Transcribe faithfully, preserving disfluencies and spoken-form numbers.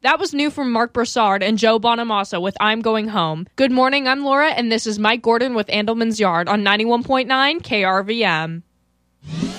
That was new from Mark Broussard and Joe Bonamassa with I'm Going Home. Good morning, I'm Laura, and this is Mike Gordon with Andelman's Yard on ninety-one point nine K R V M.